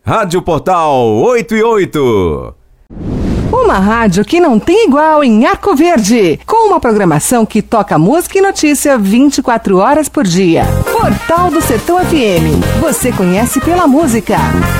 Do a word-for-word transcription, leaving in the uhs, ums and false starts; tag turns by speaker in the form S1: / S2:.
S1: Rádio Portal oito e oito.
S2: Uma rádio que não tem igual em Arco Verde, com uma programação que toca música e notícia vinte e quatro horas por dia. Portal do Sertão F M. Você conhece pela música.